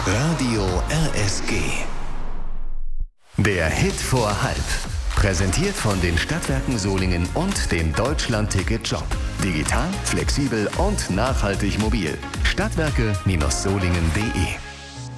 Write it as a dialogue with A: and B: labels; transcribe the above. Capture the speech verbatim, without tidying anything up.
A: Radio R S G. Der Hit vor halb. Präsentiert von den Stadtwerken Solingen und dem Deutschland-Ticket-Job. Digital, flexibel und nachhaltig mobil. Stadtwerke Solingen punkt de